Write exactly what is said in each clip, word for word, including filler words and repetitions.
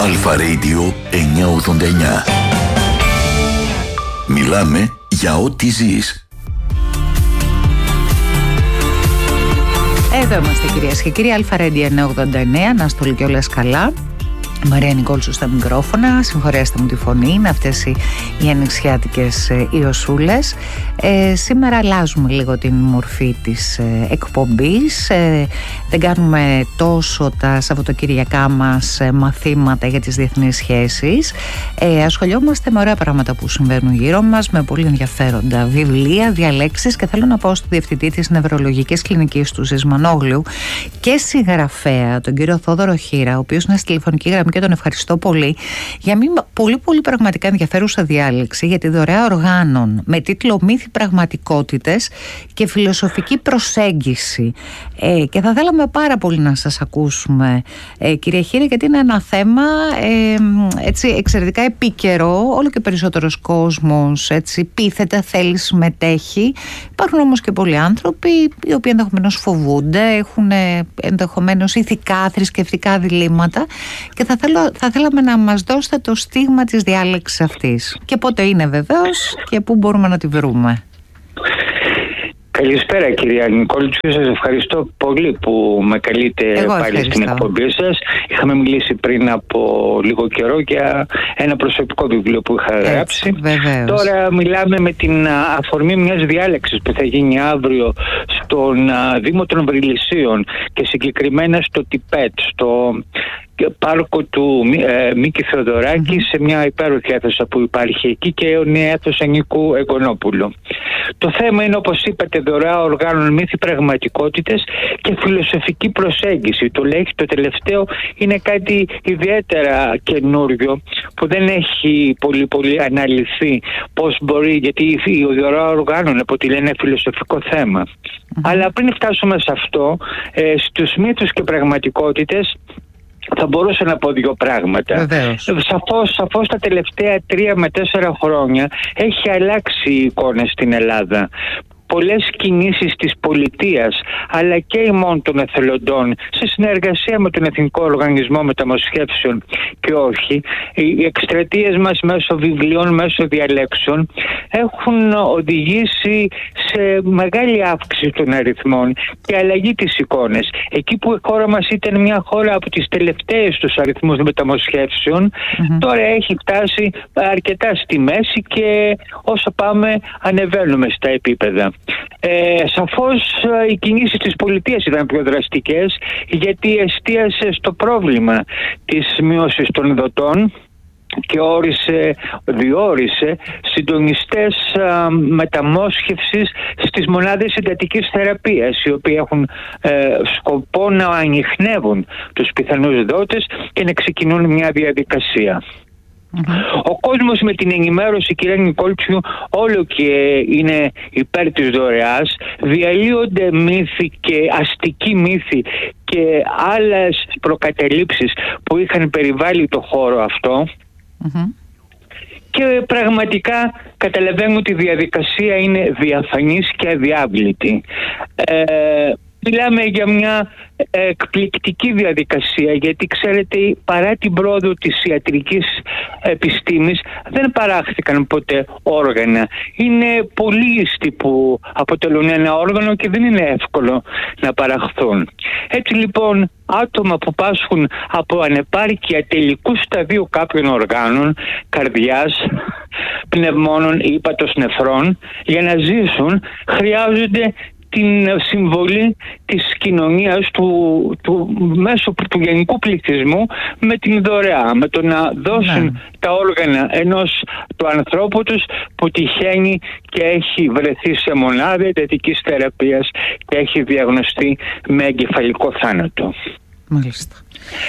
Αλφα Radio εννιακόσια ογδόντα εννιά. Μιλάμε για ό,τι ζεις. Εδώ είμαστε, κυρίες και κύριοι. Αλφα Radio εννιακόσια ογδόντα εννιά. Να είστε όλοι και όλες καλά. Μαρία Νικόλτσου στα μικρόφωνα. Συγχωρέστε μου τη φωνή. Είναι αυτές οι, οι ανοιξιάτικες ε, ιωσούλες. Ε, σήμερα αλλάζουμε λίγο την μορφή της ε, εκπομπής. Ε, δεν κάνουμε τόσο τα Σαββατοκυριακά μας ε, μαθήματα για τις διεθνείς σχέσεις. Ε, ασχολιόμαστε με ωραία πράγματα που συμβαίνουν γύρω μας, με πολύ ενδιαφέροντα βιβλία, διαλέξεις, και θέλω να πω στο διευθυντή της Νευρολογικής Κλινικής του Ζεσμανόγλου και συγγραφέα, τον κύριο Θόδωρο Χήρα, ο οποίος είναι στη τηλεφωνική γραμμή και τον ευχαριστώ πολύ για μια πολύ πολύ πραγματικά ενδιαφέρουσα διάλεξη για τη δωρεά οργάνων με τίτλο «Μύθοι, πραγματικότητες και φιλοσοφική προσέγγιση». Ε, και θα θέλαμε πάρα πολύ να σας ακούσουμε, ε, κυρία Χήρα, γιατί είναι ένα θέμα ε, έτσι, εξαιρετικά επίκαιρο. Όλο και περισσότερος κόσμος έτσι, πείθεται, θέλει, συμμετέχει. Υπάρχουν όμως και πολλοί άνθρωποι οι οποίοι ενδεχομένως φοβούνται, έχουν ενδεχομένως ηθικά, θρησκευτικά διλήμματα, και θα, θέλω, θα θέλαμε να μας δώσετε το στίγμα της διάλεξης αυτής. Και πότε είναι βεβαίως και πού μπορούμε να τη βρούμε. Καλησπέρα, κυρία Νικόλτσου. Σας ευχαριστώ πολύ που με καλείτε Εγώ πάλι ευχαριστώ. στην εκπομπή σας. Είχαμε μιλήσει πριν από λίγο καιρό για ένα προσωπικό βιβλίο που είχα Έτσι, γράψει. βεβαίως. Τώρα μιλάμε με την αφορμή μιας διάλεξης που θα γίνει αύριο στον Δήμο των Βρυλισσίων και συγκεκριμένα στο Τιπέτ, στο πάρκο του ε, Μίκη Θεοδωράκη, mm-hmm. σε μια υπέροχη αίθουσα που υπάρχει εκεί, και είναι αίθουσα Νίκου Εγγονόπουλου. Το θέμα είναι, όπως είπατε, δωρεά οργάνων, μύθοι, πραγματικότητες και φιλοσοφική προσέγγιση. Το λέει, το τελευταίο είναι κάτι ιδιαίτερα καινούριο που δεν έχει πολύ πολύ αναλυθεί πώς μπορεί, γιατί η δωρεά οργάνων αποτελεί ένα φιλοσοφικό θέμα. Mm-hmm. Αλλά πριν φτάσουμε σε αυτό, ε, στους μύθους και πραγματικότητες, θα μπορούσα να πω δύο πράγματα. Σαφώς, σαφώς τα τελευταία τρία με τέσσερα χρόνια έχει αλλάξει η εικόνα στην Ελλάδα. Πολλές κινήσεις της πολιτείας αλλά και ημών των εθελοντών σε συνεργασία με τον Εθνικό Οργανισμό Μεταμοσχεύσεων και όχι, οι εκστρατείες μας μέσω βιβλίων, μέσω διαλέξεων έχουν οδηγήσει σε μεγάλη αύξηση των αριθμών και αλλαγή της εικόνας. Εκεί που η χώρα μας ήταν μια χώρα από τις τελευταίες στους αριθμούς μεταμοσχεύσεων, mm-hmm. τώρα έχει φτάσει αρκετά στη μέση και όσο πάμε ανεβαίνουμε στα επίπεδα. Ε, σαφώς οι κινήσεις της πολιτείας ήταν πιο δραστικές, γιατί εστίασε στο πρόβλημα της μείωσης των δοτών και όρισε, διόρισε συντονιστές α, μεταμόσχευσης στις μονάδες εντατικής θεραπείας, οι οποίοι έχουν ε, σκοπό να ανιχνεύουν τους πιθανούς δότες και να ξεκινούν μια διαδικασία. Mm-hmm. Ο κόσμος με την ενημέρωση, κυρία Νικόλτσου, όλο και είναι υπέρ της δωρεάς. Διαλύονται μύθοι και αστικοί μύθοι και άλλες προκατελήψεις που είχαν περιβάλει το χώρο αυτό. Mm-hmm. Και πραγματικά καταλαβαίνω ότι η διαδικασία είναι διαφανής και αδιάβλητη. Ε, Μιλάμε για μια εκπληκτική διαδικασία, γιατί ξέρετε, παρά την πρόοδο της ιατρικής επιστήμης δεν παράχθηκαν ποτέ όργανα. Είναι πολλοί ιστοί που αποτελούν ένα όργανο και δεν είναι εύκολο να παραχθούν. Έτσι λοιπόν, άτομα που πάσχουν από ανεπάρκεια τελικού σταδίου κάποιων οργάνων, καρδιάς, πνευμόνων ή ύπατος νεφρών, για να ζήσουν χρειάζονται την συμβολή της κοινωνίας, του, του μέσω του γενικού πληθυσμού, με την δωρεά, με το να δώσουν ναι. τα όργανα ενός του ανθρώπου τους που τυχαίνει και έχει βρεθεί σε μονάδα εντατικής θεραπείας και έχει διαγνωστεί με εγκεφαλικό θάνατο. Μάλιστα.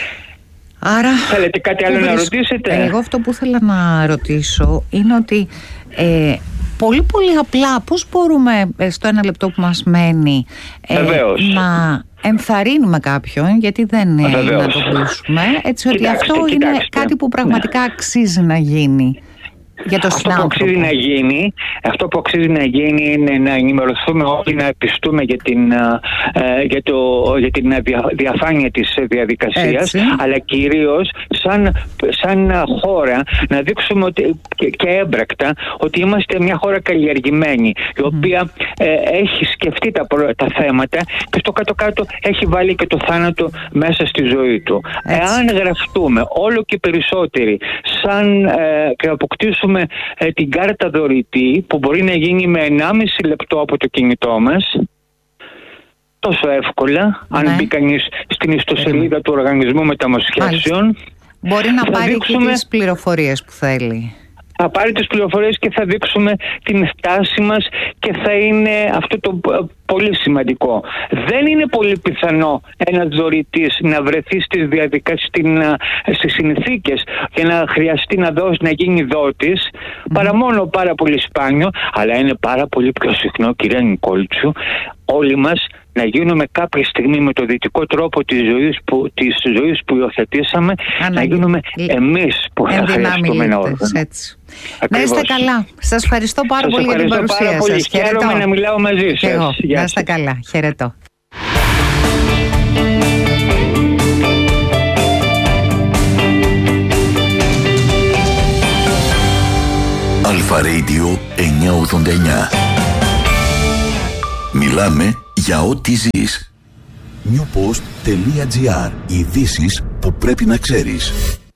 Άρα, θέλετε κάτι άλλο να ρωτήσετε? Εγώ αυτό που ήθελα να ρωτήσω είναι ότι ε, πολύ πολύ απλά πώς μπορούμε στο ένα λεπτό που μας μένει ε, να ενθαρρύνουμε κάποιον, γιατί δεν είναι να το πείσουμε, έτσι ότι κοιτάξτε, αυτό κοιτάξτε. είναι κάτι που πραγματικά ναι. αξίζει να γίνει. Για το αυτό που αξίζει να γίνει, αυτό που αξίζει να γίνει είναι να ενημερωθούμε όλοι, να επιστούμε για την, ε, για το, για την διαφάνεια της διαδικασίας, έτσι. Αλλά κυρίως σαν, σαν χώρα να δείξουμε ότι, και, και έμπρακτα ότι είμαστε μια χώρα καλλιεργημένη, η οποία ε, έχει σκεφτεί τα, τα θέματα και στο κάτω-κάτω έχει βάλει και το θάνατο μέσα στη ζωή του. Έτσι. Εάν γραφτούμε όλο και περισσότεροι σαν, ε, και αποκτήσουμε ε, την κάρτα δωρητή που μπορεί να γίνει με ενάμιση λεπτό από το κινητό μας, τόσο εύκολα, ναι. αν μπει κανείς στην ιστοσελίδα του Οργανισμού Μεταμοσχέσεων, μπορεί να πάρει δείξουμε... και τις πληροφορίες που θέλει. Θα πάρει τις πληροφορίες και θα δείξουμε την στάση μας και θα είναι αυτό το πολύ σημαντικό. Δεν είναι πολύ πιθανό ένας δωρητής να βρεθεί στις διαδικασίες, στις συνθήκες και να χρειαστεί να δώσει, να γίνει δότης, mm. παρά μόνο πάρα πολύ σπάνιο, αλλά είναι πάρα πολύ πιο συχνό, κυρία Νικόλτσου, όλοι μας να γίνουμε κάποια στιγμή με το δυτικό τρόπο της ζωής που, της ζωής που υιοθετήσαμε, Ανά... να γίνουμε εμείς που θα χρειαστούμε να όργανο. Να είστε καλά. Σας ευχαριστώ πάρα σας πολύ ευχαριστώ για την παρουσία πάρα σας. Πολύ. Χαίρομαι να μιλάω μαζί σας. Εγώ. Να είστε καλά. Χαιρετώ. Αλφα Radio εννιακόσια ογδόντα εννιά. Μιλάμε για ό,τι ζεις. newpost.gr. Ειδήσεις που πρέπει να ξέρεις.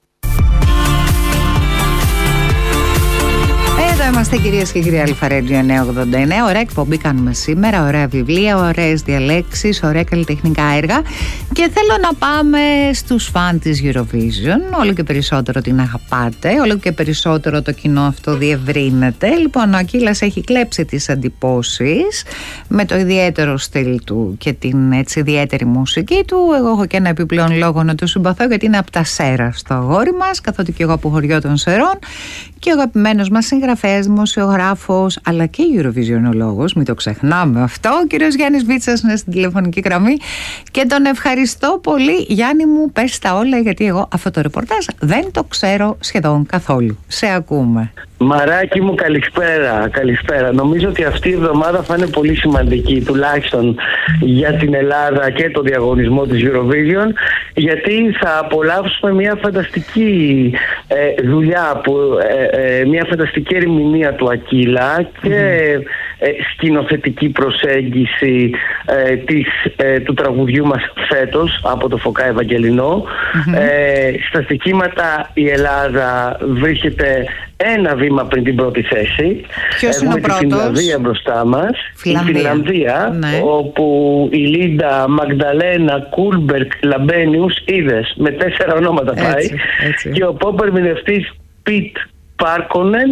Εδώ είμαστε, κυρίες και κύριοι, Αλφα Radio εννιακόσια ογδόντα εννέα. Ωραία εκπομπή κάνουμε σήμερα, ωραία βιβλία, ωραίες διαλέξεις, ωραία καλλιτεχνικά έργα. Και θέλω να πάμε στους φαν της Eurovision. Όλο και περισσότερο την αγαπάτε, όλο και περισσότερο το κοινό αυτό διευρύνεται. Λοιπόν, ο Ακύλας έχει κλέψει τις εντυπώσεις με το ιδιαίτερο στυλ του και την έτσι ιδιαίτερη μουσική του. Εγώ έχω και ένα επιπλέον λόγο να το συμπαθώ, γιατί είναι από τα Σέρα στο αγόρι μας, καθότι και εγώ από χωριό των Σερών. Και ο αγαπημένος μας συγγραφέας, δημοσιογράφος, αλλά και Eurovisionologos, μην το ξεχνάμε αυτό, ο κύριος Γιάννης Βίτσας είναι στην τηλεφωνική γραμμή και τον ευχαριστώ πολύ. Γιάννη μου, πες τα όλα, γιατί εγώ αυτό το ρεπορτάζ δεν το ξέρω σχεδόν καθόλου. Σε ακούμε. Μαράκι μου, καλησπέρα, καλησπέρα. Νομίζω ότι αυτή η εβδομάδα θα είναι πολύ σημαντική, τουλάχιστον για την Ελλάδα και το διαγωνισμό της Eurovision, γιατί θα απολαύσουμε μια φανταστική ε, δουλειά, που, ε, ε, μια φανταστική ερμηνεία του Ακύλα και mm-hmm. ε, σκηνοθετική προσέγγιση ε, της, ε, του τραγουδιού μας φέτος από το Φωκά Ευαγγελινό. Mm-hmm. Ε, στα στοιχήματα η Ελλάδα βρίσκεται ένα βήμα πριν την πρώτη θέση. Ποιος Έχουμε είναι ο τη Φινλανδία μπροστά μας. Φιλανδία. Η Φινλανδία, ναι. όπου η Λίντα Μαγδαλένα Κούλμπερκ Λαμπένιους, είδες, με τέσσερα ονόματα πάει. Έτσι, έτσι. Και ο ποπ ερμηνευτής Πιτ Πάρκονεν,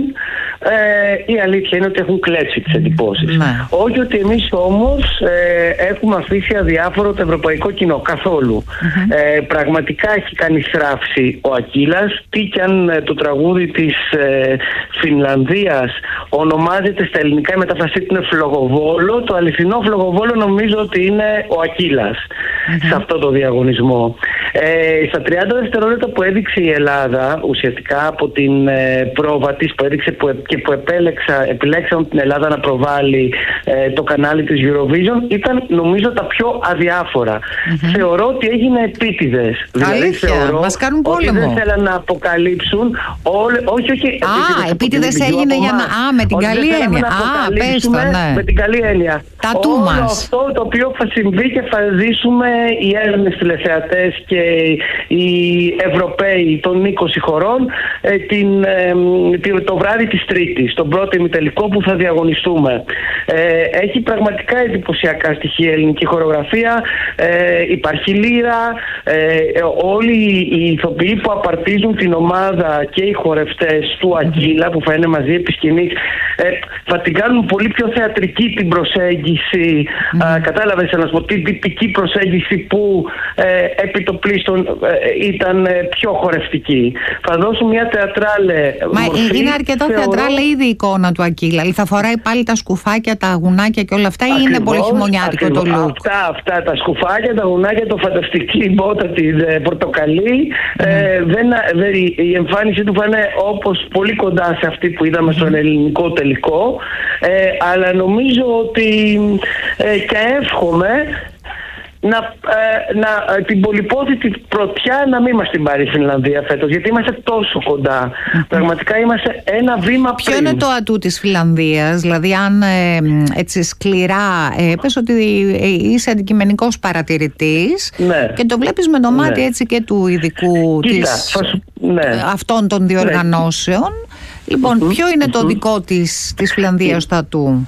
ε, η αλήθεια είναι ότι έχουν κλέψει τις εντυπώσεις. Ναι. Όχι ότι εμείς όμως ε, έχουμε αφήσει αδιάφορο το ευρωπαϊκό κοινό, καθόλου. Mm-hmm. Ε, πραγματικά έχει κάνει θράψη ο Ακύλας, τι κι αν ε, το τραγούδι της ε, Φινλανδίας ονομάζεται στα ελληνικά, η μεταφρασή του είναι Φλογοβόλο, το αληθινό Φλογοβόλο νομίζω ότι είναι ο Ακύλας mm-hmm. σε αυτό το διαγωνισμό. Ε, στα τριάντα δευτερόλεπτα που έδειξε η Ελλάδα, ουσιαστικά από την ε, πρόβα της που έδειξε που, και που επέλεξα, επιλέξαμε την Ελλάδα να προβάλλει ε, το κανάλι της Eurovision, ήταν νομίζω τα πιο αδιάφορα. Mm-hmm. Θεωρώ ότι έγινε επίτηδες. Δηλαδή θεωρώ μας κάνουν πόλεμο. Ότι δεν θέλαν να αποκαλύψουν όλε, όχι, όχι. Α, επίτηδες έγινε για να... Α, με την καλή έννοια. Α, πες το, ναι. Με την καλή έννοια. Τα του Όλο μας. αυτό το οποίο θα συμβεί και θα ζήσουμε οι Έλληνες τηλεθεατές και οι Ευρωπαίοι των είκοσι χωρών ε, την, ε, το βράδυ της Τρίτης, τον πρώτο ημιτελικό που θα διαγωνιστούμε. Ε, έχει πραγματικά εντυπωσιακά στοιχεία η ελληνική χορογραφία, ε, υπάρχει λύρα, ε, όλοι οι ηθοποιοί που απαρτίζουν την ομάδα και οι χορευτές του Ακύλα που θα είναι μαζί επί σκηνής, ε, θα την κάνουν πολύ πιο θεατρική την προσέγγιση, mm. ε, κατάλαβες να σου πω, την τυπική προσέγγιση που ε, επί το πλήστον ε, ήταν ε, πιο χορευτική. Θα δώσουν μια θεατράλε Μα μορφή. είναι αρκετό θεωρώ... θεατράλ έβγαλε ήδη η εικόνα του Ακύλα. Δηλαδή θα φοράει πάλι τα σκουφάκια, τα γουνάκια και όλα αυτά, ή είναι πολύ χειμωνιάτικο το look? Αυτά, αυτά, τα σκουφάκια, τα γουνάκια, το φανταστική μπότα, την ε, πορτοκαλί. Mm. Ε, δεν, δεν, η εμφάνιση του φάνε όπως πολύ κοντά σε αυτή που είδαμε mm. στον ελληνικό τελικό. Ε, αλλά νομίζω ότι ε, και εύχομαι να, ε, να, ε, την πολυπόθητη πρωτιά να μην μας την πάρει η Φινλανδία φέτος, γιατί είμαστε τόσο κοντά. Mm-hmm. Πραγματικά είμαστε ένα βήμα πριν. Ποιο είναι το ατού της Φινλανδίας? Δηλαδή αν ε, έτσι σκληρά ε, πες ότι είσαι αντικειμενικός παρατηρητής, ναι, και το βλέπεις με το μάτι, ναι, έτσι και του ειδικού. Κοίτα, της, σου, ναι, αυτών των διοργανώσεων, ναι. Λοιπόν, mm-hmm. ποιο είναι το mm-hmm. δικό της, της Φινλανδίας το ατού?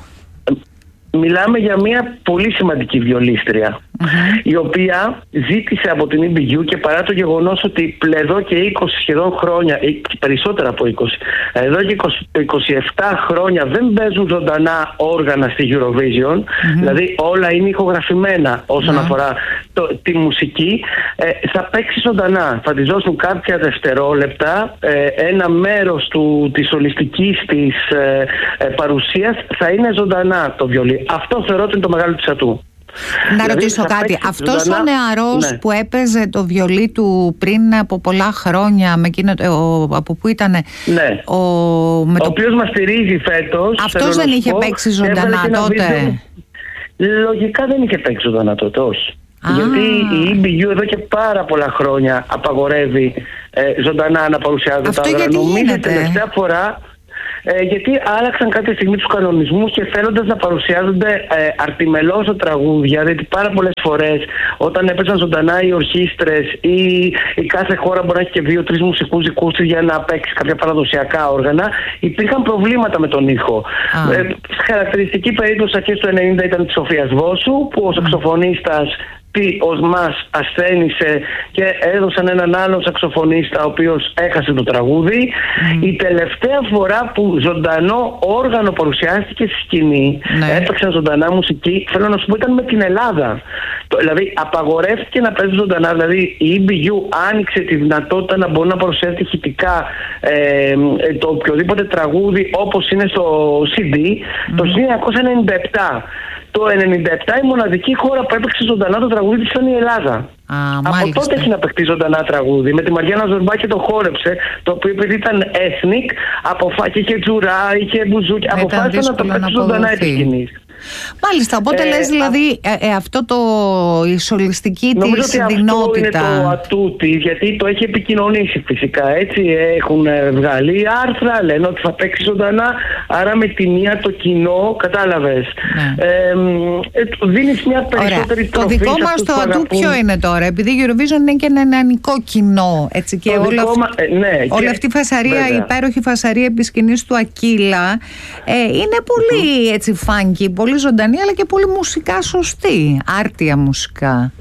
Μιλάμε για μια πολύ σημαντική βιολίστρια, mm-hmm. η οποία ζήτησε από την ι μπι γιου, και παρά το γεγονός ότι εδώ και είκοσι σχεδόν χρόνια, ή περισσότερα από είκοσι, εδώ και είκοσι, είκοσι επτά χρόνια δεν παίζουν ζωντανά όργανα στη Eurovision, mm-hmm. δηλαδή όλα είναι ηχογραφημένα όσον mm-hmm. αφορά το, τη μουσική, ε, θα παίξει ζωντανά, θα της δώσουν κάποια δευτερόλεπτα, ε, ένα μέρος του, της ολιστικής της ε, ε, παρουσίας θα είναι ζωντανά το βιολί. Αυτό θεωρώ ότι είναι το μεγάλο της ατού. Να δηλαδή, ρωτήσω κάτι. Αυτός ο νεαρός, ναι, που έπαιζε το βιολί του πριν από πολλά χρόνια, με εκείνο, ο, από πού ήτανε, ναι, ο, με ο το... οποίος μας στηρίζει φέτος. Αυτός δεν είχε παίξει ζωντανά τότε? Βίντεο. Λογικά δεν είχε παίξει ζωντανά τότε, όχι. Α. Γιατί η ι μπι γιου εδώ και πάρα πολλά χρόνια απαγορεύει ε, ζωντανά να παρουσιάζεται. Αυτό τα γιατί γίνεται? Τελευταία φορά Ε, γιατί άλλαξαν κάποια στιγμή τους κανονισμούς και θέλοντας να παρουσιάζονται ε, αρτιμελώς τα τραγούδια, γιατί πάρα πολλές φορές όταν έπαιζαν ζωντανά οι ορχήστρες ή η κάθε χώρα μπορεί να έχει και δύο-τρεις μουσικούς δικούς της για να παίξει κάποια παραδοσιακά όργανα, υπήρχαν προβλήματα με τον ήχο. Ε, χαρακτηριστική περίπτωση αρχές του ενενήντα ήταν της Σοφίας Βόσου, που ο σαξοφωνίστας τι ως μας ασθένησε και έδωσαν έναν άλλο σαξοφωνίστα ο οποίος έχασε το τραγούδι. Mm. Η τελευταία φορά που ζωντανό όργανο παρουσιάστηκε στη σκηνή, ναι, έπαιξαν ζωντανά μουσική, θέλω να σου πω, ήταν με την Ελλάδα. Το, δηλαδή απαγορεύτηκε να παίζει ζωντανά, δηλαδή η ι μπι γιου άνοιξε τη δυνατότητα να μπορεί να παρουσιάζει ηχητικά ε, το οποιοδήποτε τραγούδι όπως είναι στο σι ντι mm. το χίλια εννιακόσια ενενήντα επτά. Το ενενήντα επτά η μοναδική χώρα που έπαιξε ζωντανά το τραγούδι της ήταν η Ελλάδα. Α, από μάλιστα. τότε έχει να παιχτεί ζωντανά τραγούδι. Με τη Μαριάννα Ζορμπάκη το χόρεψε, το οποίο επειδή ήταν ethnic, αποφά... και είχε τζουρά, είχε μπουζούκι, αποφάσισε να το παίξει ζωντανά επί σκηνής. Μάλιστα, οπότε ε, λες δηλαδή ε, ε, αυτό το, η σολιστική νομίζω της ότι δυνότητα. Αυτό είναι το ατού της, γιατί το έχει επικοινωνήσει φυσικά, έτσι, έχουν βγάλει άρθρα, λένε ότι θα παίξει ζωντανά, άρα με τη μία το κοινό, κατάλαβες, ναι, ε, ε, δίνεις μια περισσότερη τροφή. Το δικό μας το ατού ποιο είναι τώρα, επειδή η Eurovision είναι και ένα νεανικό κοινό, έτσι, και όλη αυτή, μα, ε, ναι, όλη αυτή η φασαρία, η υπέροχη φασαρία επί σκηνής του Ακύλα, ε, είναι πολύ mm-hmm. έτσι φάνκι, πολύ ζωντανή, αλλά και πολύ μουσικά σωστή, άρτια μουσικά.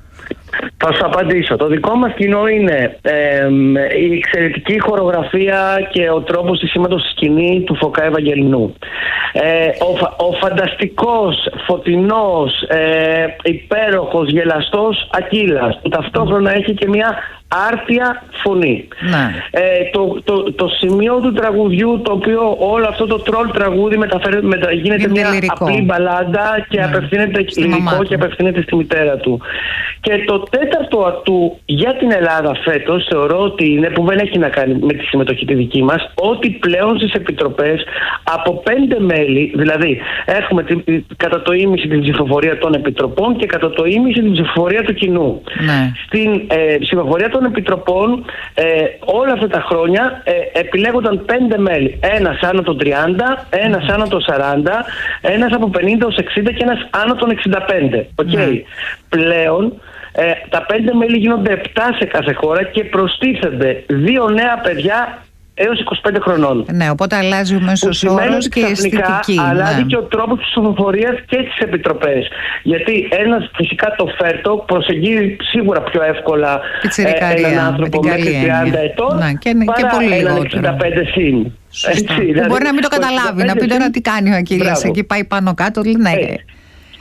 Θα σου απαντήσω. Το δικό μας κοινό είναι ε, η εξαιρετική χορογραφία και ο τρόπος σήματος στη σκηνή του Φωκά Ευαγγελινού. Ε, ο, ο φανταστικός, φωτεινός, ε, υπέροχος, γελαστός Ακύλας, που ταυτόχρονα έχει και μια άρτια φωνή. Ναι. Ε, το, το, το σημείο του τραγουδιού, το οποίο όλο αυτό το τρόλ τραγούδι μεταφέρει, μετα, γίνεται είναι μια λυρικό, απλή μπαλάντα και ναι, απευθύνεται λυρικό και απευθύνεται στη μητέρα του. Και το τέταρτο ατού για την Ελλάδα φέτος θεωρώ ότι είναι, που δεν έχει να κάνει με τη συμμετοχή τη δική μας, ότι πλέον στις επιτροπές από πέντε μέλη, δηλαδή έχουμε την, κατά το ίμιση την ψηφοφορία των επιτροπών και κατά το ίμιση την ψηφοφορία του κοινού. Ναι. Στην ε, ψηφοφορία των επιτροπών ε, όλα αυτά τα χρόνια ε, επιλέγονταν πέντε μέλη. Ένας άνω των τριάντα, ένας άνω των σαράντα, ένας από πενήντα έως εξήντα και ένας άνω των εξήντα πέντε. Okay. Ναι. Πλέον ε, τα πέντε μέλη γίνονται επτά σε κάθε χώρα και προστίθενται δύο νέα παιδιά έως είκοσι πέντε χρονών. Ναι, οπότε αλλάζει ο μέσος όρος και η αισθητική. Αλλάζει ναι, και ο τρόπος της ψηφοφορίας και στις επιτροπές. Γιατί ένας φυσικά το φέρτο προσεγγίζει σίγουρα πιο εύκολα ε, έναν άνθρωπο μέχρι τριάντα ετών, ναι, και, παρά και πολύ έναν εξήντα πέντε συν. Έτσι, δηλαδή, μπορεί να μην το καταλάβει, να πει τώρα τι κάνει ο Ακύλας, εκεί πάει πάνω κάτω, ναι. Ε.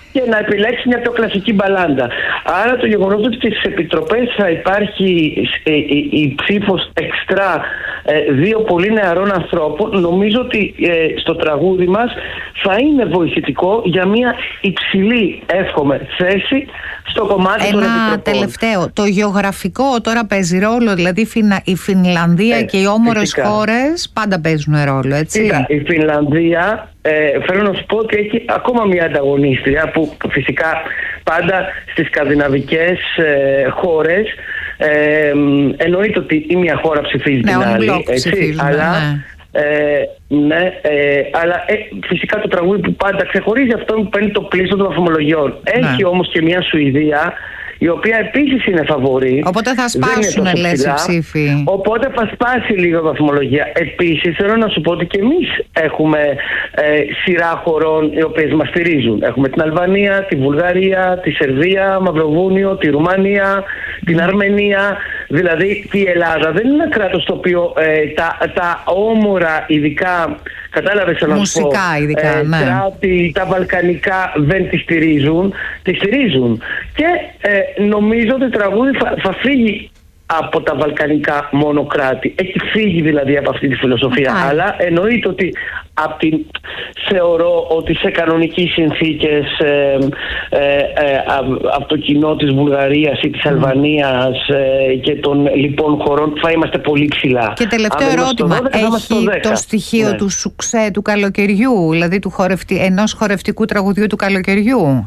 και να επιλέξει μια πιο κλασική μπαλάντα. Άρα το γεγονός ότι στις επιτροπές θα υπάρχει ε, η, η ψήφος εξτρά ε, δύο πολύ νεαρών ανθρώπων, νομίζω ότι ε, στο τραγούδι μας θα είναι βοηθητικό για μια υψηλή, εύχομαι, θέση στο κομμάτι Ένα των επιτροπών. Ένα τελευταίο, το γεωγραφικό τώρα παίζει ρόλο, δηλαδή η Φινλανδία ε, και οι όμορες χώρες πάντα παίζουν ρόλο, έτσι. Κοίτα, η Φινλανδία Ε, θέλω να σου πω ότι έχει ακόμα μια ανταγωνίστρια που φυσικά πάντα στις σκανδιναβικές ε, χώρες ε, εννοείται ότι η μια χώρα ψηφίζει ναι, την άλλη, έτσι, αλλά, ναι. Ε, ναι, ε, αλλά ε, φυσικά το τραγούδι που πάντα ξεχωρίζει αυτό που παίρνει το πλήσιο των βαθμολογιών. Ναι. Έχει όμως και μια Σουηδία η οποία επίσης είναι φαβορή. Οπότε θα σπάσουν, λες, οι ψήφοι. Οπότε θα σπάσει λίγο η βαθμολογία. Επίσης θέλω να σου πω ότι και εμείς έχουμε ε, σειρά χωρών οι οποίες μας στηρίζουν. Έχουμε την Αλβανία, τη Βουλγαρία, τη Σερβία, Μαυροβούνιο, τη Ρουμανία, την Αρμενία. Δηλαδή η Ελλάδα δεν είναι ένα κράτος το οποίο ε, τα, τα όμορα ειδικά, κατάλαβες να σου πω, ειδικά, ε, ναι. κράτη, τα βαλκανικά δεν τη στηρίζουν, τη στηρίζουν. Και ε, νομίζω ότι το τραγούδι θα, θα φύγει από τα βαλκανικά μόνο κράτη. Έχει φύγει δηλαδή από αυτή τη φιλοσοφία. Okay. Αλλά εννοείται ότι από την, θεωρώ ότι σε κανονικές συνθήκες ε, ε, ε, από το κοινό της Βουλγαρίας ή της mm. Αλβανίας ε, και των λοιπών χωρών θα είμαστε πολύ ψηλά. Και τελευταίο ερώτημα, δώδεκα, έχει το, το στοιχείο ναι. του σουξέ του καλοκαιριού, δηλαδή του χορευτι, ενός χορευτικού τραγουδιού του καλοκαιριού?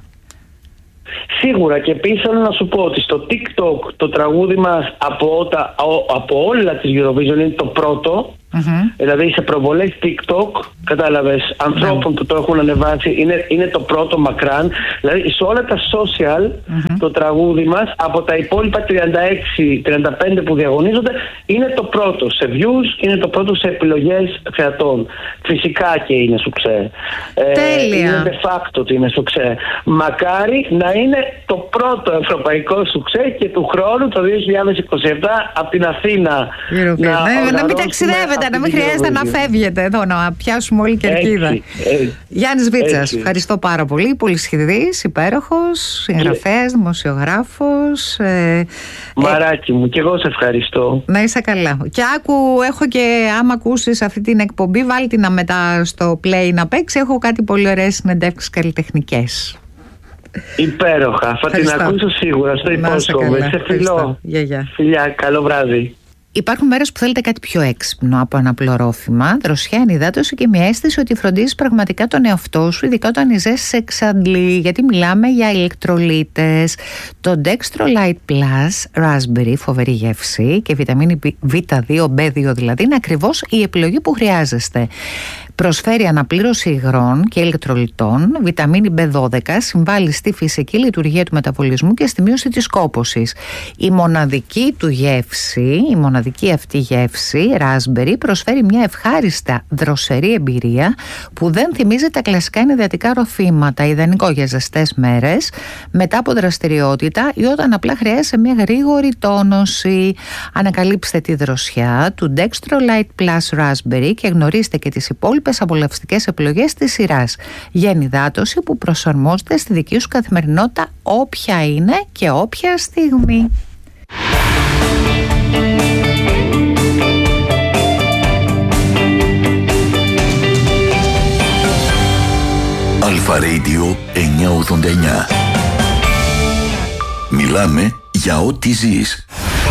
Σίγουρα, και επίσης θέλω να σου πω ότι στο TikTok το τραγούδι μας από, ότα, από όλα τις Eurovision είναι το πρώτο. Mm-hmm. Δηλαδή σε προβολές TikTok, κατάλαβες, ανθρώπων mm-hmm. που το έχουν ανεβάσει, είναι, είναι το πρώτο μακράν. Δηλαδή σε όλα τα social mm-hmm. το τραγούδι μας από τα υπόλοιπα τριάντα έξι τριάντα πέντε που διαγωνίζονται είναι το πρώτο σε views, είναι το πρώτο σε επιλογές θεατών. Φυσικά και είναι σουξέ. Τέλεια. Ε, είναι de facto ότι είναι σουξέ. Μακάρι να είναι το πρώτο ευρωπαϊκό σουξέ και του χρόνου το δύο χιλιάδες είκοσι επτά από την Αθήνα να, ναι, να μην ταξιδεύετε, να μην χρειάζεται να φεύγετε εδώ, να πιάσουμε όλη κερκίδα. Γιάννης Βίτσας, ευχαριστώ πάρα πολύ. Πολυσχηδής, υπέροχος, συγγραφέας, και... δημοσιογράφος. Ε, Μαράκι ε... μου, και εγώ σε ευχαριστώ. Να είσαι καλά. Και άκου, έχω και άμα ακούσεις αυτή την εκπομπή, βάλει την μετά στο play να παίξει. Έχω κάτι πολύ ωραίες συνεντεύξεις καλλιτεχνικές. Υπέροχα, θα την ακούσω σίγουρα, στο υπόσχομαι. Σε φιλώ. Φιλιά, καλό βράδυ. Υπάρχουν μέρες που θέλετε κάτι πιο έξυπνο από ένα απλορόφημα, δροσιά, ενυδάτωση και μια αίσθηση ότι φροντίζεις πραγματικά τον εαυτό σου, ειδικά όταν η ζέστη σε εξαντλεί, γιατί μιλάμε για ηλεκτρολίτες. Το Dextrolite Plus Raspberry, φοβερή γεύση, και βιταμίνη βι δύο, μπι δύο δηλαδή, είναι ακριβώς η επιλογή που χρειάζεστε. Προσφέρει αναπλήρωση υγρών και ηλεκτρολιτών, βιταμίνη μπι δώδεκα, συμβάλλει στη φυσική λειτουργία του μεταβολισμού και στη μείωση της κόπωσης. Η μοναδική του γεύση, η μοναδική αυτή γεύση, Raspberry, προσφέρει μια ευχάριστα δροσερή εμπειρία που δεν θυμίζει τα κλασικά ενυδατικά ροφήματα, ιδανικό για ζεστές μέρες, μετά από δραστηριότητα ή όταν απλά χρειάζεται μια γρήγορη τόνωση. Ανακαλύψτε τη δροσιά του Dextrolite Plus Raspberry και γνωρίστε και τις υπόλοιπες απολαυστικές επιλογές της σειράς για ενυδάτωση που προσαρμόζεται στη δική σου καθημερινότητα, όποια είναι και όποια στιγμή. Αλφα Radio εννιακόσια ογδόντα εννιά. Μιλάμε για ό,τι ζεις.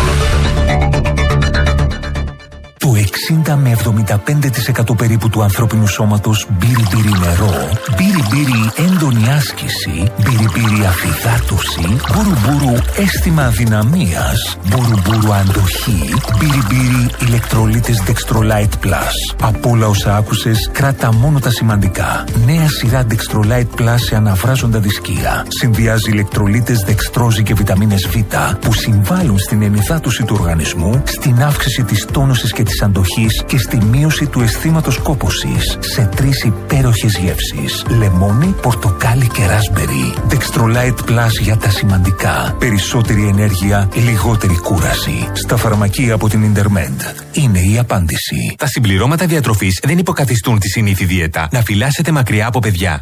Το εξήντα με εβδομήντα πέντε τοις εκατό περίπου του ανθρώπινου σώματος μπύρι-μπύρι νερό, μπύρι-μπύρι έντονη άσκηση, μπύρι-μπύρι αφυδάτωση, μπουρου-μπουρου αίσθημα αδυναμίας, μπουρου-μπουρου αντοχή, μπύρι-μπύρι ηλεκτρολίτες Dextrolite Plus. Από όλα όσα άκουσες, κράτα μόνο τα σημαντικά. Νέα σειρά Dextrolite Plus σε αναβράζοντα δισκία. Συνδυάζει ηλεκτρολίτες δεξτρόζη και βιταμίνες Β που συμβάλλουν στην ενυδάτωση του οργανισμού, στην αύξηση της τόνωσης και της αντοχής και στη μείωση του αισθήματος κόπωσης σε τρεις υπέροχες γεύσεις: λεμόνι, πορτοκάλι και ράσμπερι. Dextrolite Plus για τα σημαντικά. Περισσότερη ενέργεια, λιγότερη κούραση. Στα φαρμακεία από την Intermed. Είναι η απάντηση. Τα συμπληρώματα διατροφής δεν υποκαθιστούν τη συνήθη δίαιτα. Να φυλάσσετε μακριά από παιδιά.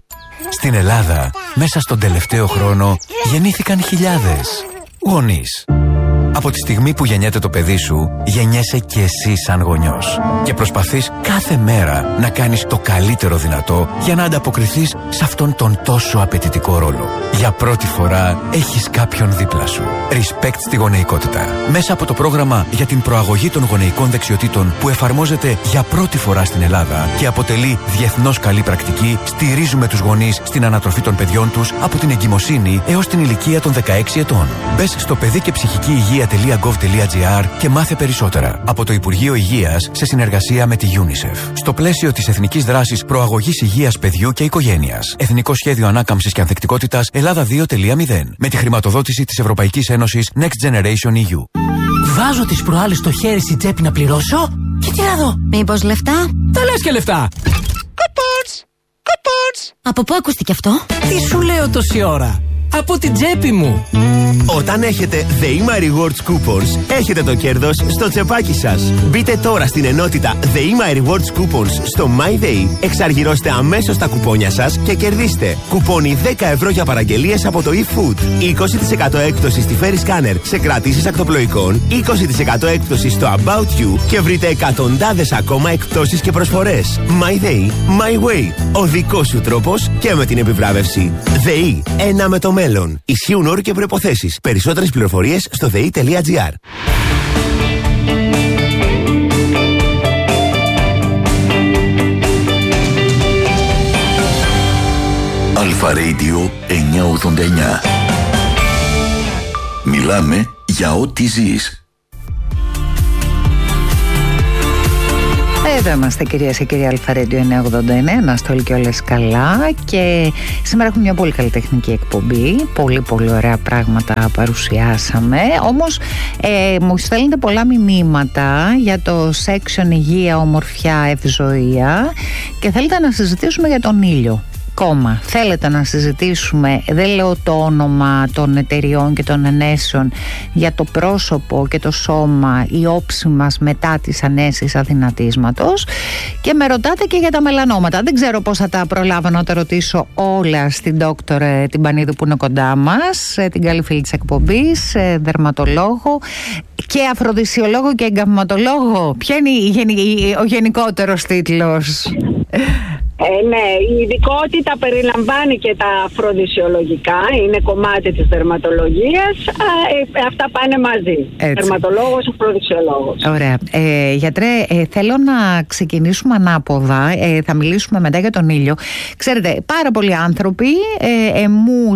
Στην Ελλάδα, μέσα στον τελευταίο χρόνο, γεννήθηκαν χιλιάδες γονείς. Από τη στιγμή που γεννιέται το παιδί σου, γεννιέσαι και εσύ σαν γονιός. Και προσπαθείς κάθε μέρα να κάνεις το καλύτερο δυνατό για να ανταποκριθείς σε αυτόν τον τόσο απαιτητικό ρόλο. Για πρώτη φορά έχεις κάποιον δίπλα σου. Respect στη γονεϊκότητα. Μέσα από το πρόγραμμα για την προαγωγή των γονεϊκών δεξιοτήτων που εφαρμόζεται για πρώτη φορά στην Ελλάδα και αποτελεί διεθνώς καλή πρακτική, στηρίζουμε τους γονείς στην ανατροφή των παιδιών τους από την εγκυμοσύνη έως την ηλικία των δεκαέξι ετών. Μπες στο παιδί και ψυχική υγεία.gov.gr και μάθε περισσότερα. Από το Υπουργείο Υγείας σε συνεργασία με τη UNICEF. Στο πλαίσιο της Εθνικής Δράσης Προαγωγής Υγείας Παιδιού και Οικογένειας. Εθνικό Σχέδιο Ανάκαμψης και Ανθεκτικότητας Ελλάδα δύο κόμμα μηδέν. Με τη χρηματοδότηση της Ευρωπαϊκής Ένωσης Next Generation ι γιου. Βάζω τις προάλλες στο χέρι στην τσέπη να πληρώσω και τι να δω. Μήπως λεφτά? Τα λες και λεφτά. Κουπόνς! Κουπόνς! Από πού ακούστηκε αυτό? Τι σου λέω τόση ώρα? Από την τσέπη μου. Όταν έχετε The My Rewards Coupons, έχετε το κέρδος στο τσεπάκι σας. Μπείτε τώρα στην ενότητα The My Rewards Coupons στο MyDay, εξαργυρώστε αμέσως τα κουπόνια σας και κερδίστε κουπόνι δέκα ευρώ για παραγγελίες από το eFood, είκοσι τοις εκατό έκπτωση στη Ferry Scanner σε κρατήσεις ακτοπλοϊκών, είκοσι τοις εκατό έκπτωση στο About You και βρείτε εκατοντάδες ακόμα εκπτώσεις και προσφορές. MyDay, My Way. Ο δικός σου τρόπος και με την επιβράβευση. ΔΕΗ, ένα με το μέλλον. Ισχύουν όροι και προϋποθέσεις. Περισσότερες πληροφορίες στο δei.gr. Αλφα Radio εννιακόσια ογδόντα εννιά. Μιλάμε για ό,τι ζεις. Εδώ είμαστε, κυρίες και κύριοι. Αλφα Radio εννιακόσια ογδόντα εννέα, να είστε όλοι και όλες καλά. Και σήμερα έχουμε μια πολύ καλλιτεχνική εκπομπή. Πολύ πολύ ωραία πράγματα παρουσιάσαμε. Όμως ε, μου στέλνετε πολλά μηνύματα για το section υγεία, ομορφιά, ευζοία και θέλετε να συζητήσουμε για τον ήλιο. Κόμμα. Θέλετε να συζητήσουμε, δεν λέω το όνομα των εταιριών και των ενέσεων, για το πρόσωπο και το σώμα, η όψη μας μετά τις ανέσεις αδυνατίσματος, και με ρωτάτε και για τα μελανόματα. Δεν ξέρω πώς θα τα προλάβω να τα ρωτήσω όλα στην δόκτωρ την Πανίδου που είναι κοντά μας, την καλή φίλη της εκπομπής, δερματολόγο και αφροδισιολόγο και εγκαμματολόγο. Ποιο είναι ο γενικότερος τίτλος? Ε, ναι, η ειδικότητα περιλαμβάνει και τα αφροδισιολογικά, είναι κομμάτι της δερματολογίας, ε, αυτά πάνε μαζί. Έτσι. Δερματολόγος, αφροδισιολόγος. Ωραία. Ε, γιατρέ, ε, θέλω να ξεκινήσουμε ανάποδα, ε, θα μιλήσουμε μετά για τον ήλιο. Ξέρετε, πάρα πολλοί άνθρωποι, ε, εμού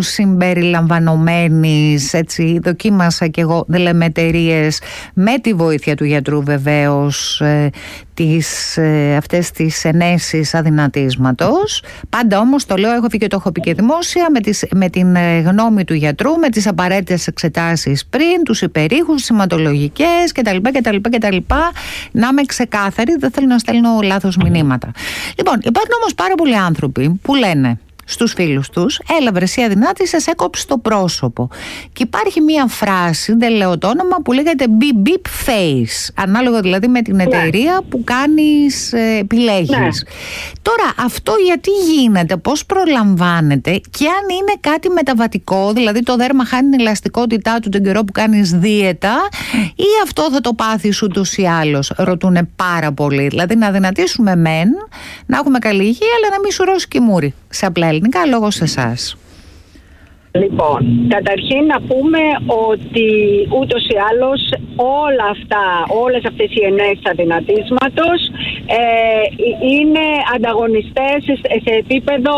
συμπεριλαμβανομένης, έτσι, δοκίμασα και εγώ, δεν λέμε εταιρείες, με τη βοήθεια του γιατρού βεβαίως, ε, τις, ε, αυτές τις ενέσεις αδυνατίσματος. Πάντα όμως το λέω, έχω πει και το έχω πει και δημόσια, με, τις, με την γνώμη του γιατρού, με τις απαραίτητες εξετάσεις πριν, τους υπερήχους, σηματολογικές κτλ, κτλ, κτλ. Να είμαι ξεκάθαρη, δεν θέλω να στέλνω λάθος μηνύματα. Λοιπόν, υπάρχουν όμως πάρα πολλοί άνθρωποι που λένε στους φίλους τους, έλα βρε εσύ αδυνάτη, σας έκοψε το πρόσωπο. Και υπάρχει μία φράση, δεν λέω το όνομα, που λέγεται beep beep face, ανάλογα δηλαδή με την εταιρεία ναι. που κάνεις, ε, επιλέγεις. Ναι. Τώρα αυτό γιατί γίνεται, πώς προλαμβάνεται και αν είναι κάτι μεταβατικό, δηλαδή το δέρμα χάνει την ελαστικότητά του τον καιρό που κάνεις δίαιτα, ή αυτό θα το πάθεις ούτως ή άλλως, ρωτούνε πάρα πολύ. Δηλαδή να δυνατήσουμε μεν, να έχουμε καλή υγεία, αλλά να μην σου ρώσει και μούρι. Σε απλά ελληνικά, λόγω σε εσάς. Λοιπόν, καταρχήν να πούμε ότι ούτως ή άλλως όλα αυτά, όλες αυτές οι ενέσεις αδυνατίσματος ε, είναι ανταγωνιστές σε επίπεδο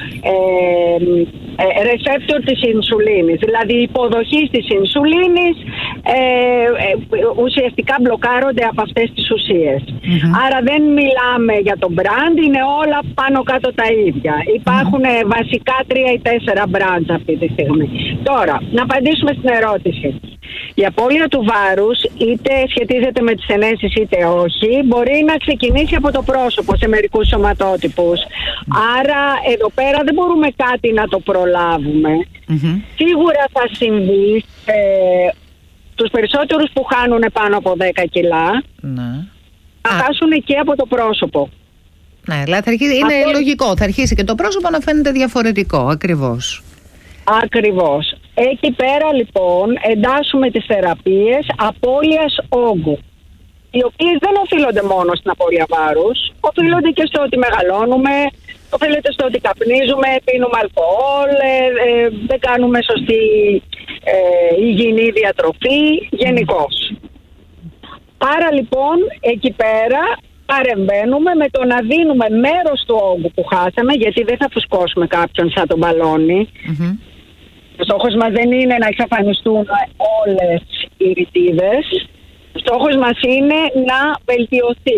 ε, ρεσέπτορ της ινσουλίνης. Δηλαδή οι υποδοχής της ινσουλίνης ε, ε, ουσιαστικά μπλοκάρονται από αυτές τις ουσίες. Mm-hmm. Άρα δεν μιλάμε για το brand, είναι όλα πάνω κάτω τα ίδια. Υπάρχουν mm-hmm. βασικά τρία ή τέσσερα brands αυτή τη στιγμή. Τώρα, να απαντήσουμε στην ερώτηση. Η απώλεια του βάρους είτε σχετίζεται με τις ενέσεις είτε όχι, μπορεί να ξεκινήσει από το πρόσωπο σε μερικούς σωματότυπους. Άρα εδώ πέρα δεν μπορούμε κάτι να το προλάβουμε. Mm-hmm. Σίγουρα θα συμβεί ε, τους περισσότερους που χάνουν πάνω από δέκα κιλά mm-hmm. να χάσουν και από το πρόσωπο. Ναι, δηλαδή θα αρχίσει, είναι αυτό... λογικό, θα αρχίσει και το πρόσωπο να φαίνεται διαφορετικό, ακριβώς. Ακριβώς. Εκεί πέρα λοιπόν εντάσσουμε τις θεραπείες απώλειας όγκου, οι οποίες δεν οφείλονται μόνο στην απώλεια βάρους, οφείλονται και στο ότι μεγαλώνουμε, οφείλεται στο ότι καπνίζουμε, πίνουμε αλκοόλ, ε, ε, δεν κάνουμε σωστή ε, υγιεινή διατροφή γενικώς. Άρα λοιπόν εκεί πέρα παρεμβαίνουμε με το να δίνουμε μέρος του όγκου που χάσαμε, γιατί δεν θα φουσκώσουμε κάποιον σαν τον μπαλόνι. Mm-hmm. Ο στόχος μας δεν είναι να εξαφανιστούν όλες οι ρητίδες. Ο στόχος μας είναι να βελτιωθεί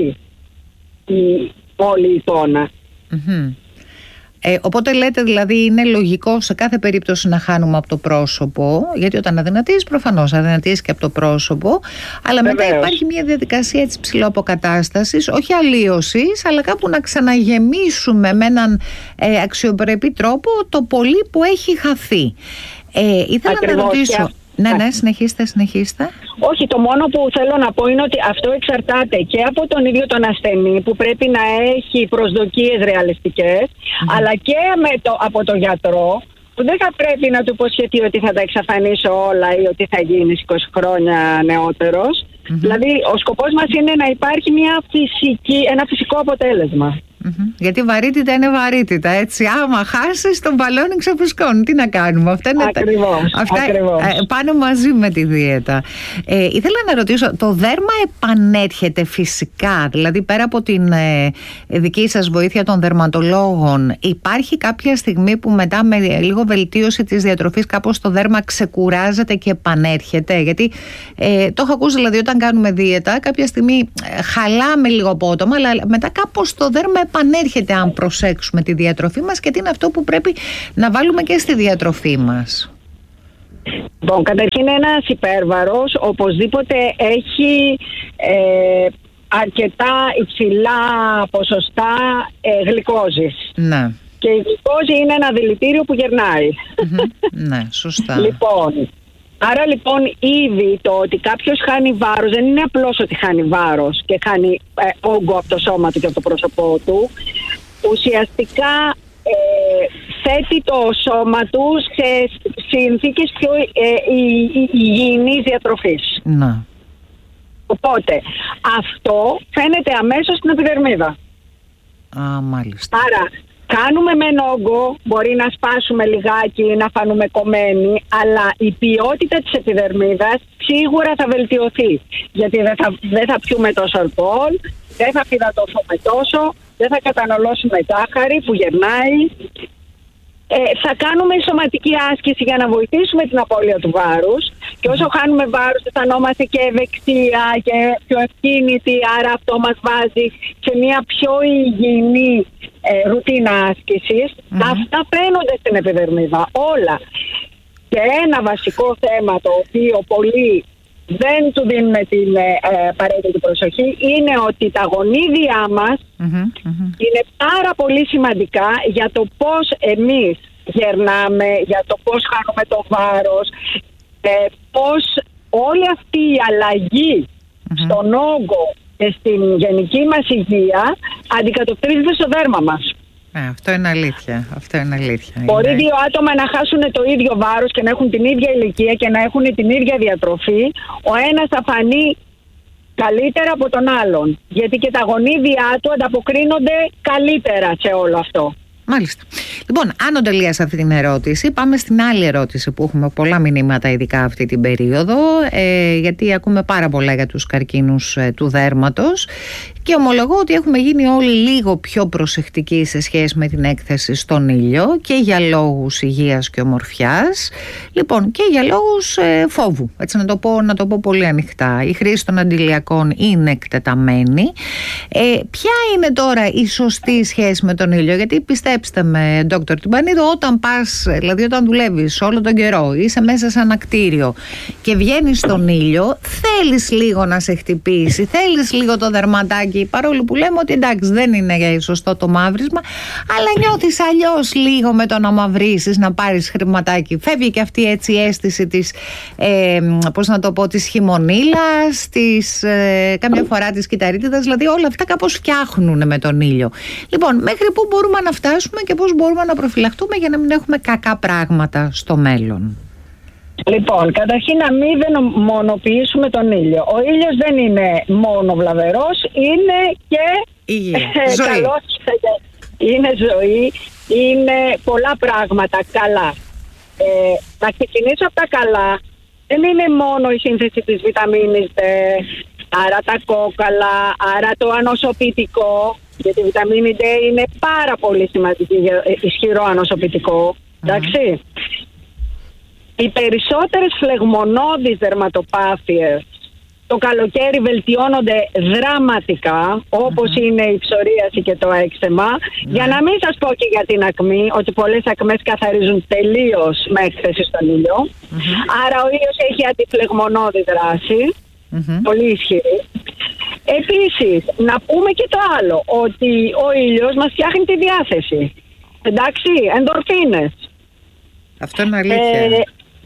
η όλη η εικόνα. Mm-hmm. Ε, οπότε λέτε δηλαδή είναι λογικό σε κάθε περίπτωση να χάνουμε από το πρόσωπο, γιατί όταν αδυνατείς προφανώς αδυνατείς και από το πρόσωπο, αλλά μετά Βεβαίως. Υπάρχει μια διαδικασία έτσι ψηλοαποκατάστασης, όχι αλλίωσης, αλλά κάπου να ξαναγεμίσουμε με έναν ε, αξιοπρεπή τρόπο το πολύ που έχει χαθεί. Ε, ήθελα Ακριβώς να ρωτήσω... Και... Ναι, ναι, συνεχίστε, συνεχίστε. Όχι, το μόνο που θέλω να πω είναι ότι αυτό εξαρτάται και από τον ίδιο τον ασθενή, που πρέπει να έχει προσδοκίες ρεαλιστικές, mm-hmm. αλλά και με το, από τον γιατρό, που δεν θα πρέπει να του υποσχεθεί ότι θα τα εξαφανίσω όλα ή ότι θα γίνεις είκοσι χρόνια νεότερος. Mm-hmm. Δηλαδή, ο σκοπός μας είναι να υπάρχει μια φυσική, ένα φυσικό αποτέλεσμα. Mm-hmm. Γιατί βαρύτητα είναι βαρύτητα, έτσι. Άμα χάσεις τον μπαλόνι ξεφουσκώνει. Τι να κάνουμε, αυτά είναι ακριβώς, τα... αυτά ακριβώς. Ε, πάνε μαζί με τη δίαιτα. Ε, ήθελα να ρωτήσω, το δέρμα επανέρχεται φυσικά, δηλαδή πέρα από την ε, δική σας βοήθεια των δερματολόγων, υπάρχει κάποια στιγμή που μετά με λίγο βελτίωση της διατροφής κάπως το δέρμα ξεκουράζεται και επανέρχεται? Γιατί ε, το έχω ακούσει, δηλαδή όταν κάνουμε δίαιτα κάποια στιγμή ε, χαλάμε λίγο απότομα, αλλά μετά κάπως το δέρμα επανέρχεται αν προσέξουμε τη διατροφή μας, και τι είναι αυτό που πρέπει να βάλουμε και στη διατροφή μας. Λοιπόν, καταρχήν ένας υπέρβαρος οπωσδήποτε έχει ε, αρκετά υψηλά ποσοστά ε, γλυκόζης. Ναι. Και η γλυκόζη είναι ένα δηλητήριο που γερνάει. Mm-hmm. Ναι, σωστά. Λοιπόν, άρα λοιπόν ήδη το ότι κάποιος χάνει βάρος δεν είναι απλώς ότι χάνει βάρος και χάνει ε, όγκο από το σώμα του και από το πρόσωπό του. Ουσιαστικά ε, θέτει το σώμα του σε συνθήκες πιο ε, υγιεινής διατροφής. Να. Οπότε αυτό φαίνεται αμέσως στην επιδερμίδα. Α, μάλιστα. Άρα κάνουμε μεν όγκο, μπορεί να σπάσουμε λιγάκι, να φανούμε κομμένοι, αλλά η ποιότητα της επιδερμίδας σίγουρα θα βελτιωθεί. Γιατί δεν θα, δεν θα πιούμε τόσο αλκοόλ, δεν θα φυδατωθούμε τόσο, δεν θα καταναλώσουμε ζάχαρη που γερνάει. Ε, θα κάνουμε σωματική άσκηση για να βοηθήσουμε την απώλεια του βάρους, και όσο χάνουμε βάρους αισθανόμαστε και ευεξία και πιο ευκίνητοι, άρα αυτό μας βάζει σε μια πιο υγιεινή ε, ρουτίνα άσκησης. Mm-hmm. Αυτά φαίνονται στην επιδερμίδα όλα. Και ένα βασικό θέμα το οποίο πολλοί δεν του δίνουμε την ε, απαραίτητη προσοχή είναι ότι τα γονίδια μας mm-hmm, mm-hmm. είναι πάρα πολύ σημαντικά για το πώς εμείς γερνάμε, για το πώς χάνουμε το βάρος, ε, πώς όλη αυτή η αλλαγή mm-hmm. στον όγκο και στην γενική μας υγεία αντικατοπτρίζεται στο δέρμα μας. Ε, αυτό είναι αλήθεια. Αυτό είναι αλήθεια. Μπορεί είναι... δύο άτομα να χάσουν το ίδιο βάρος και να έχουν την ίδια ηλικία και να έχουν την ίδια διατροφή. Ο ένας θα φανεί καλύτερα από τον άλλον, γιατί και τα γονίδια του ανταποκρίνονται καλύτερα σε όλο αυτό. Μάλιστα. Λοιπόν, άνω τελείασα αυτή την ερώτηση, πάμε στην άλλη ερώτηση που έχουμε πολλά μηνύματα ειδικά αυτή την περίοδο, ε, γιατί ακούμε πάρα πολλά για τους καρκίνους ε, του δέρματος, και ομολογώ ότι έχουμε γίνει όλοι λίγο πιο προσεκτικοί σε σχέση με την έκθεση στον ήλιο, και για λόγους υγείας και ομορφιάς, λοιπόν, και για λόγους ε, φόβου, έτσι να το πω, να το πω πολύ ανοιχτά. Η χρήση των αντιλιακών είναι εκτεταμένη. Ε, ποια είναι τώρα η σωστή σχέση με τον ήλιο? Γιατί πιστεύω πιστέψτε με, ντόκτωρ Τυμπανίδου, όταν πας, δηλαδή όταν δουλεύεις όλο τον καιρό, είσαι μέσα σε ένα κτίριο και βγαίνεις στον ήλιο, θέλεις λίγο να σε χτυπήσει, θέλεις λίγο το δερματάκι, παρόλο που λέμε ότι εντάξει δεν είναι σωστό το μαύρισμα, αλλά νιώθεις αλλιώς λίγο με το να μαυρίσεις, να πάρεις χρηματάκι. Φεύγει και αυτή έτσι η αίσθηση της, ε, πώς να το πω, της χειμωνίλας, της, ε, καμιά φορά της κυταρίτιδας, δηλαδή όλα αυτά κάπως φτιάχνουν με τον ήλιο. Λοιπόν, μέχρι πού μπορούμε να φτάσουμε και πώς μπορούμε να προφυλαχτούμε για να μην έχουμε κακά πράγματα στο μέλλον? Λοιπόν, καταρχήν να μην δαιμονοποιήσουμε τον ήλιο. Ο ήλιος δεν είναι μόνο βλαβερός, είναι και ε, ζωή. καλός, είναι ζωή, είναι πολλά πράγματα καλά. Ε, να ξεκινήσω από τα καλά. Δεν είναι μόνο η σύνθεση της βιταμίνης D, άρα τα κόκαλα, άρα το ανοσοποιητικό, γιατί η βιταμίνη D είναι πάρα πολύ σημαντική, ισχυρό ανοσοποιητικό, εντάξει. Mm-hmm. Οι περισσότερες φλεγμονώδεις δερματοπάθειες το καλοκαίρι βελτιώνονται δραματικά, όπως mm-hmm. είναι η ψωρίαση και το έξεμα. Mm-hmm. Για να μην σας πω και για την ακμή, ότι πολλές ακμές καθαρίζουν τελείως με έκθεση στον ήλιο. Mm-hmm. Άρα ο ήλιος έχει αντιφλεγμονώδη δράση, mm-hmm. πολύ ισχυρή. Επίσης, να πούμε και το άλλο, ότι ο ήλιος μας φτιάχνει τη διάθεση. Εντάξει, ενδορφίνες. Αυτό είναι αλήθεια. Ε,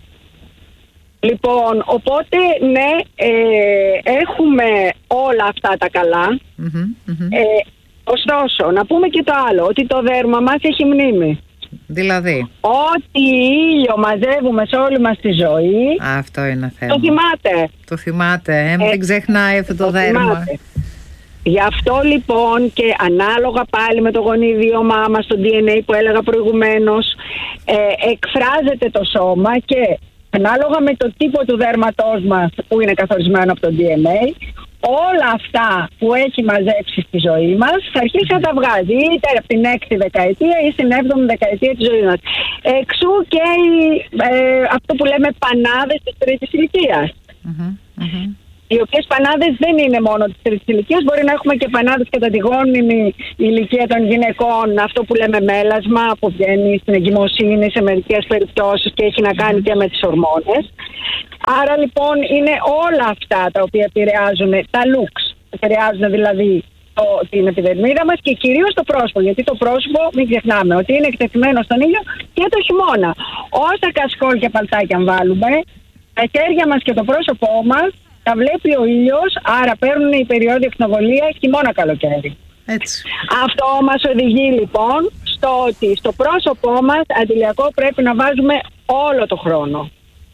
Λοιπόν, οπότε ναι, ε, έχουμε όλα αυτά τα καλά. Mm-hmm, mm-hmm. Ε, ωστόσο, να πούμε και το άλλο, ότι το δέρμα μας έχει μνήμη. Δηλαδή? Ό,τι ήλιο μαζεύουμε σε όλη μας τη ζωή. Α, αυτό είναι ένα θέμα. Το θυμάται. Το θυμάται, ε, μην ε, ξεχνάει αυτό το, το δέρμα. Θυμάται. Γι' αυτό λοιπόν και ανάλογα πάλι με το γονίδιωμά μας, το ντι εν έι που έλεγα προηγουμένως, ε, εκφράζεται το σώμα και ανάλογα με το τύπο του δέρματός μας που είναι καθορισμένο από το ντι εν έι, όλα αυτά που έχει μαζέψει στη ζωή μας θα αρχίσει να τα βγάζει είτε από την έκτη δεκαετία ή στην έβδομη δεκαετία της ζωής μας. Εξού και ε, αυτό που λέμε πανάδες της τρίτης ηλικίας. Mm-hmm, mm-hmm. Οι οποίες πανάδες δεν είναι μόνο της τρίτης ηλικίας, μπορεί να έχουμε και πανάδες κατά τη γόνιμη ηλικία των γυναικών, αυτό που λέμε μέλασμα, που βγαίνει στην εγκυμοσύνη σε μερικές περιπτώσεις και έχει να κάνει και με τις ορμόνες. Άρα λοιπόν είναι όλα αυτά τα οποία επηρεάζουν τα looks, επηρεάζουν δηλαδή το, την επιδερμίδα μας και κυρίως το πρόσωπο, γιατί το πρόσωπο μην ξεχνάμε ότι είναι εκτεθειμένο στον ήλιο και το χειμώνα. Όσα κασκόλ και παλτάκια αν βάλουμε, τα χέρια μας και το πρόσωπό μας τα βλέπει ο ήλιος, άρα παίρνουν η περιόδια εκνοβολία χειμώνα καλοκαίρι. Έτσι. Αυτό μας οδηγεί λοιπόν στο ότι στο πρόσωπό μας αντιλιακό πρέπει να βάζουμε όλο το χρόνο.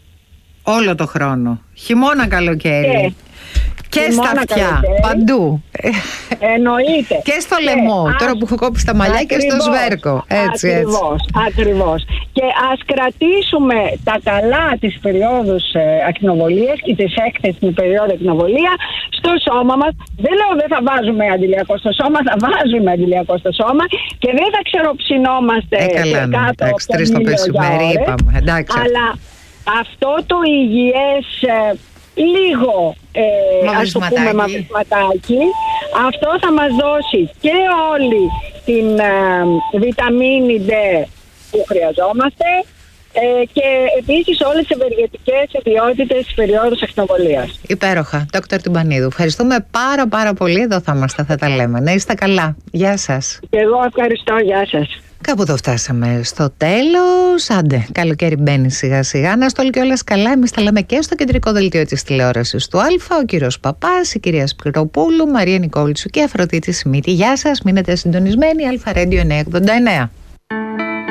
Όλο το χρόνο. Χειμώνα καλοκαίρι. Και, και στα αυτιά. Παντού. Εννοείται. Και στο λαιμό. Και τώρα ας... που έχω κόψει τα μαλλιά ακριβώς, και στο σβέρκο. Έτσι, ακριβώς, έτσι. Ακριβώς. Και ας κρατήσουμε τα καλά της περίοδους ε, ακτινοβολίας και της έκθεσης στην περίοδο ακτινοβολία στο σώμα μας. Δεν λέω δεν θα βάζουμε αντιλιακό στο σώμα, θα βάζουμε αντιλιακό στο σώμα και δεν θα ξεροψινόμαστε ε, καλά, ναι. κάτω από τον ήλιο για ώρες. Αλλά αυτό το υγιές ε, λίγο ε, ας το πούμε μαυρισματάκι, αυτό θα μας δώσει και όλη την ε, βιταμίνη D που χρειαζόμαστε ε, και επίσης όλες τις ευεργετικές ιδιότητες της περίοδου ακτινοβολίας. Υπέροχα, ντόκτωρ Τυμπανίδου. Ευχαριστούμε πάρα πάρα πολύ. Εδώ θα είμαστε, θα τα λέμε. Να είστε καλά. Γεια σας. Και εγώ ευχαριστώ. Γεια σας. Κάπου εδώ φτάσαμε στο τέλος. Άντε, καλοκαίρι μπαίνει σιγά σιγά. Να στο και όλες καλά. Εμείς τα λέμε και στο κεντρικό δελτίο της τηλεόρασης του Α. Ο κύριος Παπάς, η κυρία Σπυροπούλου, Μαρία Νικόλτσου και Αφροδίτη Σιμίτη. Γεια σας, μείνετε συντονισμένοι. Α Radio εννιακόσια ογδόντα εννέα.